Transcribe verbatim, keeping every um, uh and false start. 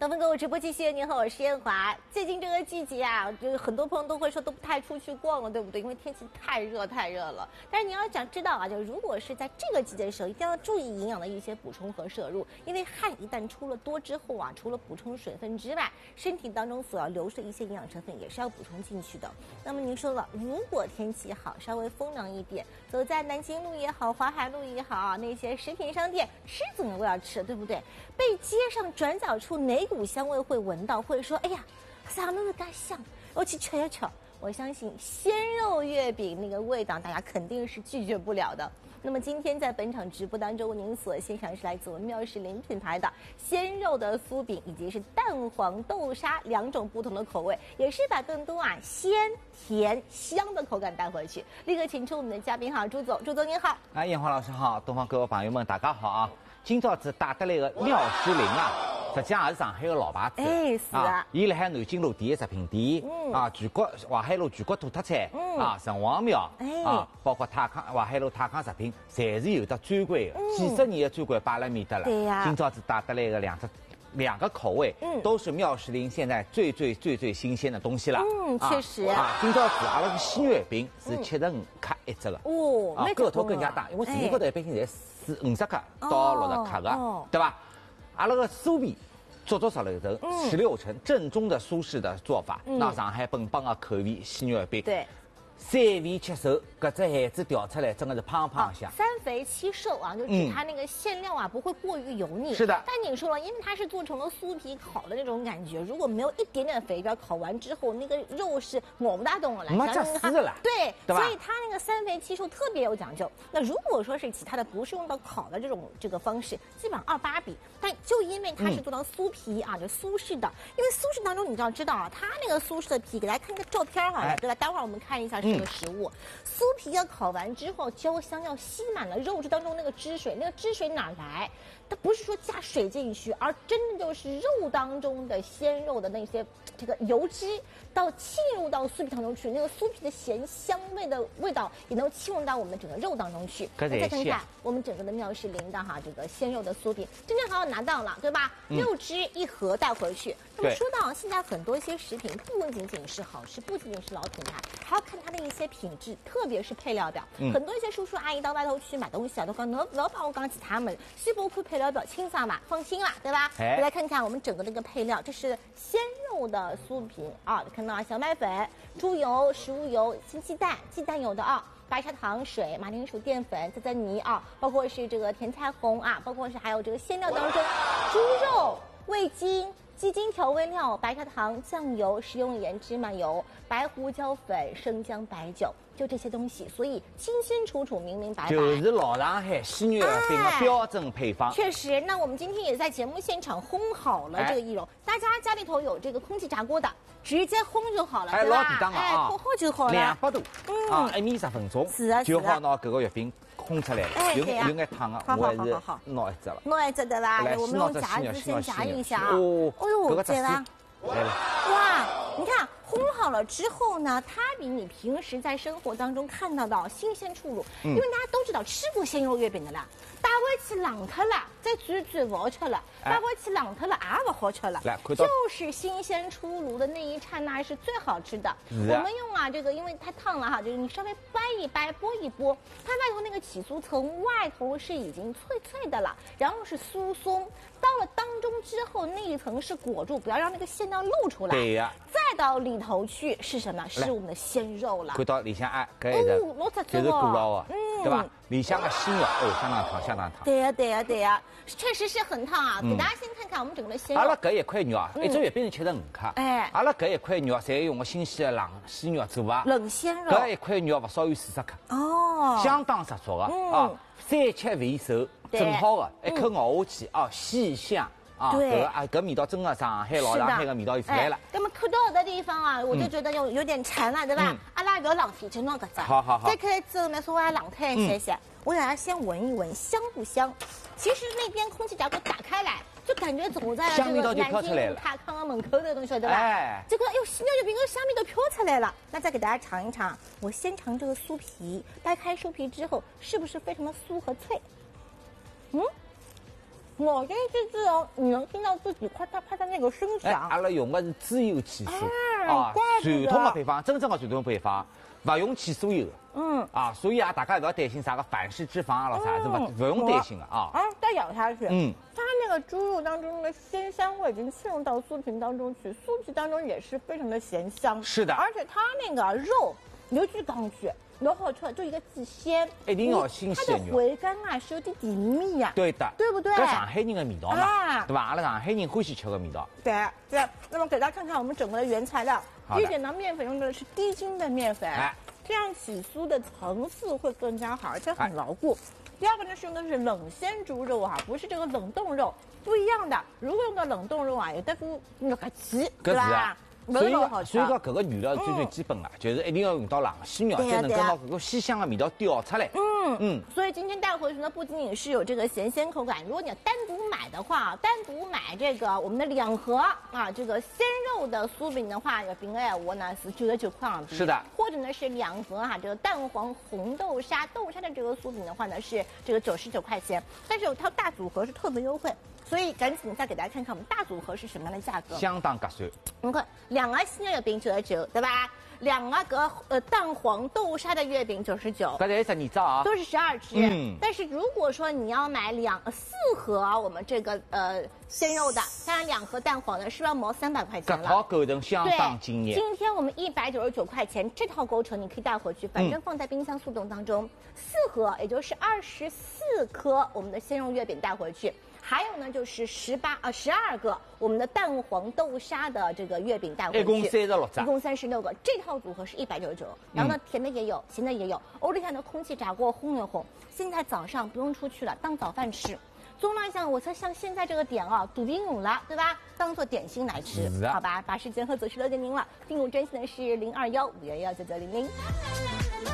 高分购物直播继续，您好，我是燕华。最近这个季节啊，就是很多朋友都会说都不太出去逛了，对不对？因为天气太热太热了。但是你要想知道啊，就如果是在这个季节的时候，一定要注意营养的一些补充和摄入，因为汗一旦出了多之后啊，除了补充水分之外，身体当中所要流失的一些营养成分也是要补充进去的。那么您说了，如果天气好，稍微风凉一点，走在南京路也好，淮海路也好啊，那些食品商店吃总归要吃，对不对？被街上转角处哪股香味会闻到，会说哎呀，啥么子干香，我去瞧一瞧。我相信鲜肉月饼那个味道，大家肯定是拒绝不了的。那么今天在本场直播当中，为您所欣赏是来自我们妙仕林品牌的鲜肉的酥饼，以及是蛋黄豆沙两种不同的口味，也是把更多啊鲜甜香的口感带回去。立刻请出我们的嘉宾哈，朱总，朱总您好。 啊，燕华老师好，东方各位朋友们大家好啊！今朝子带得来的妙仕林啊，实际上也是上海的老牌子。 哎，是啊。 伊辣海南京路第一食品店，嗯啊，全国淮海路全国土特产，嗯啊，城隍庙，哎啊，包括泰康淮海路泰康食品，侪是有的专柜的，几十年的专柜摆辣面搭了。 对呀。 今朝子带得来的两只。两个口味，嗯，都是妙仕林现在最最最最新鲜的东西了。 嗯，确实。 啊，今朝子阿拉个鲜月饼是七十五克一只的。 哦， 啊，个头更加大，因为市面高头一般性侪是五十克到六十克的，对吧？阿拉个酥皮足足十六层，十六层正宗的苏式的做法，那上海本帮的口味鲜月饼。 对。 三肥七瘦，搿只孩子调出来真的是胖胖香。 三肥七瘦啊，就指它那个馅料啊、嗯、不会过于油腻。 是的。 但你说了，因为它是做成了酥皮烤的那种感觉，如果没有一点点肥膘，烤完之后那个肉是抹不大动了， 没扎实了。 对， 对吧？ 所以它那个三肥七瘦特别有讲究。那如果说是其他的，不是用到烤的这种这个方式，基本上二八比。但就因为它是做到酥皮、嗯、啊，就苏式的，因为苏式当中你知道知道啊，它那个苏式的皮，给大家看个照片好了，哎、对吧？待会儿我们看一下这个实物。嗯酥皮要烤完之后，焦香要吸满了肉质当中那个汁水，那个汁水哪来？它不是说加水进去，而真的就是肉当中的鲜肉的那些这个油脂，到浸入到酥皮当中去，那个酥皮的咸香味的味道也能浸入到我们整个肉当中去。再看看我们整个的妙仕林的哈这个鲜肉的酥饼，真正好好拿到了，对吧？嗯、肉汁一盒带回去。那么说到现在很多一些食品，不仅仅是好吃，不仅仅是老品牌，还要看它的一些品质，特别是配料表。嗯、很多一些叔叔阿姨到外头去买东西啊，都讲侬不要帮我讲其他们，先不看配料表，清爽嘛，放心啦，对吧？哎、来看看我们整个的一个配料，这是鲜肉的酥皮啊，看到啊，小麦粉、猪油、食物油、新鸡蛋、鸡蛋油的啊。白砂糖、水、马铃薯淀粉、再再泥啊，包括是这个甜菜红啊，包括是还有这个馅料当中，猪肉、味精、鸡精调味料、白砂糖、酱油、食用盐、芝麻油、白胡椒粉、生姜、白酒，就这些东西，所以清清楚楚、明明白白， 就是老上海鲜月饼的标准配方。 确实，那我们今天也在节目现场烘好了这个薏蓉，大家家里头有这个空气炸锅的，直接烘就好了， 哎，老简单了啊， 烘烘就好了， 两百度，嗯啊，一米十分钟， 是啊， 就好拿这个月饼烘出来了，有有眼烫啊，我还是拿一只了， 拿一只对吧？我们用夹子先夹一下啊，哦，哦，对吧？ 来了， 哇，你看烘好了之后呢，它比你平时在生活当中看到的新鲜出炉，嗯、因为大家都知道吃过鲜肉月饼的啦，带回去冷脱了，再转转不好吃了，带回去冷脱了也不好吃了，就是新鲜出炉的那一刹那是最好吃的。我们用啊这个，因为太烫了哈，就是你稍微掰一掰，剥一剥，它外头那个起酥层外头是已经脆脆的了，然后是酥松，到了当中之后那一层是裹住，不要让那个馅料露出来。 对呀。 再到里头去是什么？是我们的鲜肉了。 看到里向哎，搿一个就是古老的，嗯，对吧？里向的鲜肉哦，相当烫，相当烫。 对呀，对呀，对呀，确实是很烫啊！给大家先看看我们整个的鲜肉。 阿拉搿一块肉啊，一只月饼是七十五克。哎，阿拉搿一块肉侪用个新鲜的冷鲜肉做啊。 冷鲜肉。 搿一块肉勿少于四十克。哦。相当十足的啊，三吃肥瘦，正好的，一口咬下去啊，鲜香。啊， 对啊，搿味道真的上海老上海的味道又出来了。 那么看到的地方啊，我就觉得有有点馋了，对吧？阿拉不要浪费，就弄搿只。 好好好。 再开之后呢，稍微冷开一些些，我给大家先闻一闻，香不香？其实那边空气炸锅打开来，就感觉走在了这个南京泰康的门口的东西，对吧？哎，这个哟，鲜肉月饼跟香味都飘出来了。那再给大家尝一尝，我先尝这个酥皮，掰开酥皮之后，是不是非常的酥和脆？嗯。 我这一次哦，你能听到自己咔嚓咔嚓那个声哎， 响。 阿拉用的是猪油起酥哎啊， 怪不得传统的配方，真正的传统配方，不用起酥油。 嗯啊，所以啊，大家不要担心啥个反式脂肪啊，老啥，是吧？不用担心的啊。 啊，再咬下去， 嗯， 它那个猪肉当中的鲜香味已经浸入到酥皮当中去，酥皮当中也是非常的咸香。 是的， 而且它那个肉牛巨刚去。然后出来就一个极鲜， 一定要新鲜它的回甘啊是有点甜蜜呀， 对的， 对不对？ 搿上海人的味道嘛， 啊、 对吧？阿拉上海人欢喜吃的味道。 对对，那么给大家看看我们整个的原材料。第一点呢，面粉用的是低筋的面粉，哎、这样起酥的层次会更加好，而且很牢固。哎、第二个呢是用的是冷鲜猪肉哈、啊，不是这个冷冻肉，不一样的。如果用到冷冻肉啊，有的不那个齐，对吧？ 所以，所以讲搿个原料最最基本啊，嗯、就是一定要用到冷鲜料，才能够把搿个鲜香的味道调出来。 嗯嗯。所以今天带回去呢，不仅仅是有这个咸鲜口感，如果你要单独买的话，单独买这个我们的两盒啊，这个鲜肉的酥饼的话，月饼的哎，我呢是九十九块港币。 是的。 或者呢是两盒哈、啊，这个蛋黄红豆沙豆沙的这个酥饼的话呢是这个九十九块钱，但是有套大组合是特别优惠。所以赶紧再给大家看看我们大组合是什么样的价格， 相当合算。 你看，两个鲜月饼九十九，对吧？两个个呃蛋黄豆沙的月饼九十九， 刚才十二张啊， 都是十二只。嗯，但是如果说你要买两四盒我们这个呃鲜肉的，当然两盒蛋黄的是要毛三百块钱了。 这套构成相当惊艳。 今天我们一百九十九块钱这套构成，你可以带回去，反正放在冰箱速冻当中。嗯、四盒也就是二十四颗我们的鲜肉月饼带回去。还有呢，就是十八啊十二个我们的蛋黄豆沙的这个月饼带回去， 一共三十六张， 一共三十六个。这套组合是一百九十九，然后呢，甜的也有，咸的也有。欧丽夏的空气炸锅烘一烘，现在早上不用出去了，当早饭吃。总来讲，我猜像现在这个点啊，笃定有了，对吧？当做点心来吃，好吧？把时间和走时留给您了。订购专线的是零二幺五幺幺九九零零。